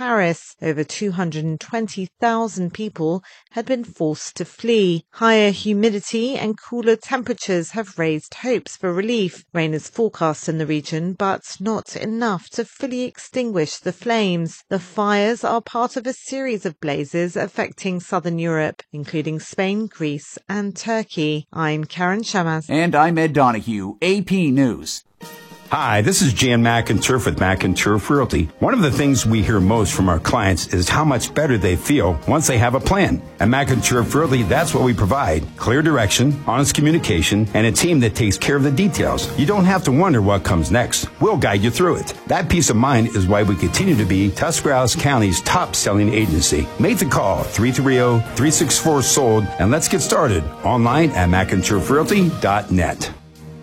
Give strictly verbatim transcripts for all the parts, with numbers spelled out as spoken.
Paris. Over two hundred twenty thousand people had been forced to flee. Higher humidity and cooler temperatures have raised hopes for relief. Rain is forecast in the region, but not enough to fully extinguish the flames. The fires are part of a series of blazes affecting southern Europe, including Spain, Greece, and Turkey. I'm Karen Shammas. And I'm Ed Donahue, A P News. Hi, this is Jan McInturf with McInturf Realty. One of the things we hear most from our clients is how much better they feel once they have a plan. At McInturf Realty, that's what we provide. Clear direction, honest communication, and a team that takes care of the details. You don't have to wonder what comes next. We'll guide you through it. That peace of mind is why we continue to be Tuscarawas County's top-selling agency. Make the call, three three zero, three six four, sold, and let's get started online at McInturf Realty dot net.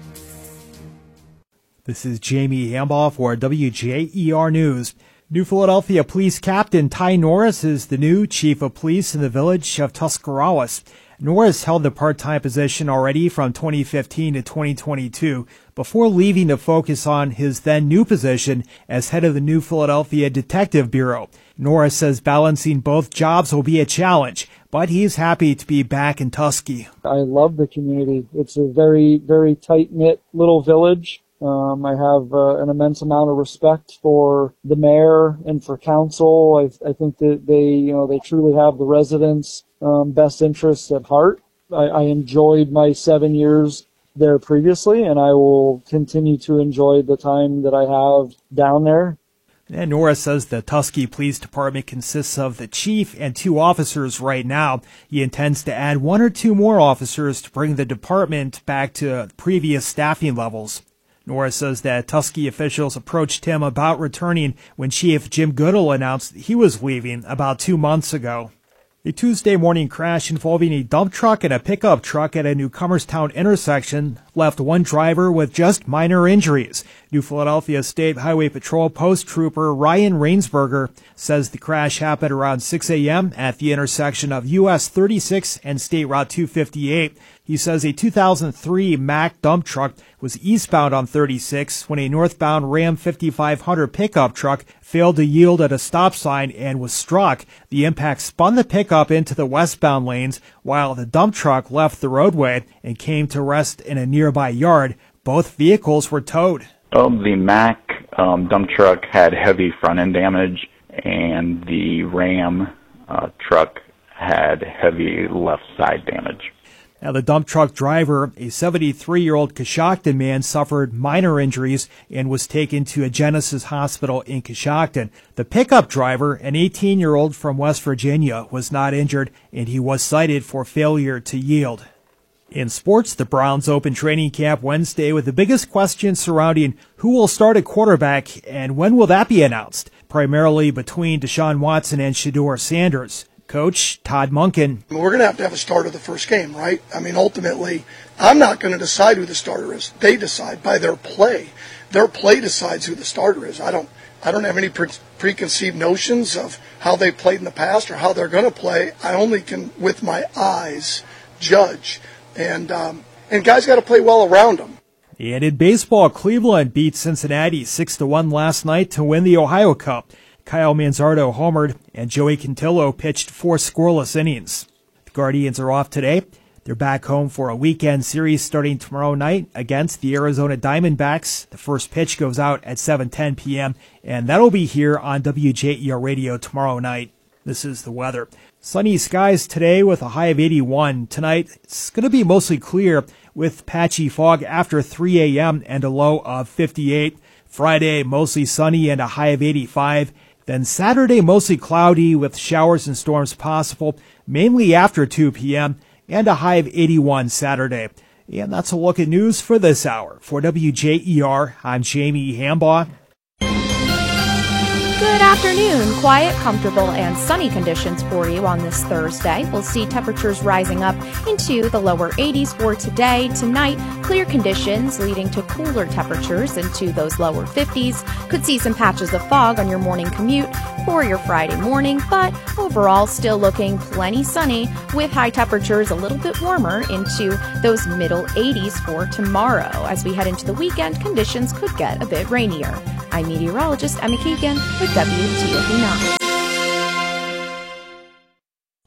This is Jamie Hambaugh for W J E R News. New Philadelphia Police Captain Ty Norris is the new chief of police in the village of Tuscarawas. Norris held the part-time position already from twenty fifteen to twenty twenty-two before leaving to focus on his then new position as head of the New Philadelphia Detective Bureau. Norris says balancing both jobs will be a challenge, but he's happy to be back in Tusky. I love the community. It's a very, very tight-knit little village. Um, I have uh, an immense amount of respect for the mayor and for council. I, I think that they, you know, they truly have the residents' um, best interests at heart. I, I enjoyed my seven years there previously, and I will continue to enjoy the time that I have down there. And Norris says the Tusky Police Department consists of the chief and two officers right now. He intends to add one or two more officers to bring the department back to previous staffing levels. Norris says that Tusky officials approached him about returning when Chief Jim Goodall announced he was leaving about two months ago. A Tuesday morning crash involving a dump truck and a pickup truck at a New Comerstown intersection left one driver with just minor injuries. New Philadelphia State Highway Patrol Post Trooper Ryan Rainsberger says the crash happened around six a.m. at the intersection of U S thirty-six and State Route two fifty-eight. He says a two thousand three Mack dump truck was eastbound on thirty-six when a northbound Ram fifty-five hundred pickup truck failed to yield at a stop sign and was struck. The impact spun the pickup into the westbound lanes while the dump truck left the roadway and came to rest in a nearby yard. Both vehicles were towed. Oh, the Mack um, dump truck had heavy front end damage, and the Ram uh, truck had heavy left side damage. Now, the dump truck driver, a seventy-three-year-old Coshocton man, suffered minor injuries and was taken to a Genesis hospital in Coshocton. The pickup driver, an eighteen-year-old from West Virginia, was not injured, and he was cited for failure to yield. In sports, the Browns open training camp Wednesday with the biggest question surrounding who will start at quarterback and when will that be announced, primarily between Deshaun Watson and Shedeur Sanders. Coach Todd Monken. We're going to have to have a starter the first game, right? I mean, ultimately, I'm not going to decide who the starter is. They decide by their play. Their play decides who the starter is. I don't I don't have any pre- preconceived notions of how they played in the past or how they're going to play. I only can, with my eyes, judge. And, um, and guys got to play well around them. And in baseball, Cleveland beat Cincinnati six to one last night to win the Ohio Cup. Kyle Manzardo homered, and Joey Cantillo pitched four scoreless innings. The Guardians are off today. They're back home for a weekend series starting tomorrow night against the Arizona Diamondbacks. The first pitch goes out at seven ten p.m., and that'll be here on W J E R Radio tomorrow night. This is the weather. Sunny skies today with a high of eighty-one. Tonight, it's going to be mostly clear with patchy fog after three a.m. and a low of fifty-eight. Friday, mostly sunny and a high of eighty-five. Then Saturday, mostly cloudy with showers and storms possible, mainly after two p.m., and a high of eighty-one Saturday. And that's a look at news for this hour. For W J E R, I'm Jamie Hambaugh. Good afternoon. Quiet, comfortable, and sunny conditions for you on this Thursday. We'll see temperatures rising up into the lower eighties for today. Tonight, clear conditions leading to cooler temperatures into those lower fifties. Could see some patches of fog on your morning commute for your Friday morning, but overall still looking plenty sunny with high temperatures a little bit warmer into those middle eighties for tomorrow. As we head into the weekend, conditions could get a bit rainier. I'm meteorologist Emma Keegan with W T O P nine.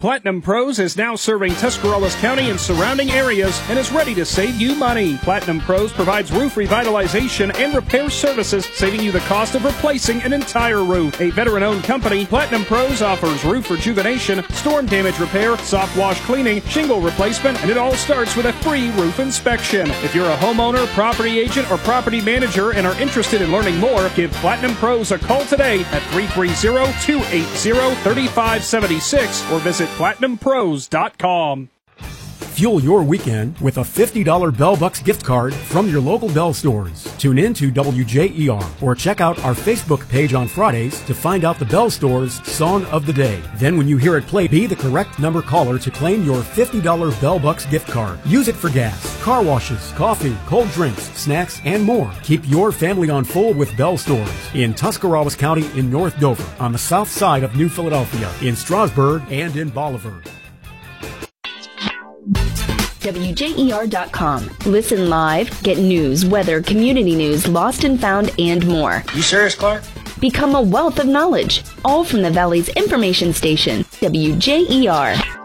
Platinum Pros is now serving Tuscarawas County and surrounding areas and is ready to save you money. Platinum Pros provides roof revitalization and repair services, saving you the cost of replacing an entire roof. A veteran-owned company, Platinum Pros offers roof rejuvenation, storm damage repair, soft wash cleaning, shingle replacement, and it all starts with a free roof inspection. If you're a homeowner, property agent, or property manager and are interested in learning more, give Platinum Pros a call today at three three zero, two eight zero, three five seven six or visit platinum pros dot com. Fuel your weekend with a fifty dollars Bell Bucks gift card from your local Bell stores. Tune in to W J E R or check out our Facebook page on Fridays to find out the Bell Store's Song of the Day. Then when you hear it play, be the correct number caller to claim your fifty dollars Bell Bucks gift card. Use it for gas, car washes, coffee, cold drinks, snacks, and more. Keep your family on full with Bell Stores in Tuscarawas County, in North Dover, on the south side of New Philadelphia, in Strasburg, and in Bolivar. W J E R dot com. Listen live, get news, weather, community news, lost and found, and more. You serious, Clark? Become a wealth of knowledge, all from the Valley's information station, W J E R.